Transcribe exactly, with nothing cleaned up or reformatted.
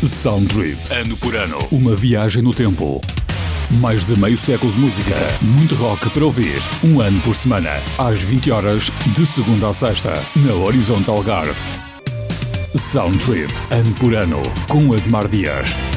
Soundtrip. Ano por ano. Uma viagem no tempo. Mais de meio século de música. Muito rock para ouvir. Um ano por semana. Às vinte horas, de segunda a sexta. Na Horizonte Algarve. Soundtrip. Ano por ano. Com Admar Dias.